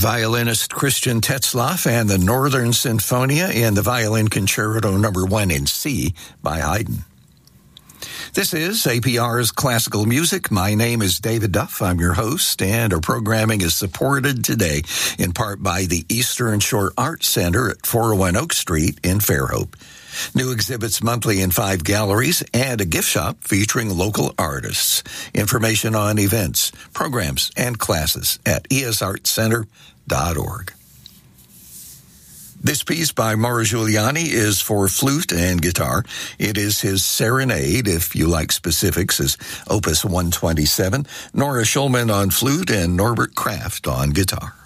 violinist Christian Tetzlaff and the Northern Sinfonia in the Violin Concerto No. 1 in C by Haydn. This is APR's Classical Music. My name is David Duff. I'm your host, and our programming is supported today in part by the Eastern Shore Arts Center at 401 Oak Street in Fairhope. New exhibits monthly in 5 galleries and a gift shop featuring local artists. Information on events, programs, and classes at esartcenter.org. This piece by Mauro Giuliani is for flute and guitar. It is his Serenade, if you like specifics, is Opus 127. Nora Schulman on flute and Norbert Kraft on guitar.